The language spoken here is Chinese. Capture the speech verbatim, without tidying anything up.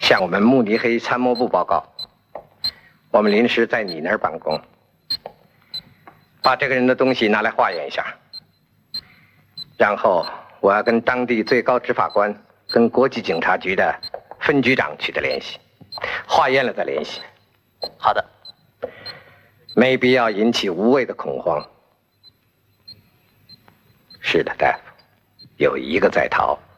向我们慕尼黑参谋部报告，我们临时在你那儿办公，把这个人的东西拿来化验一下，然后我要跟当地最高执法官、跟国际警察局的分局长取得联系，化验了再联系。 好的。 没必要引起无谓的恐慌。是的，大夫，有一个在逃。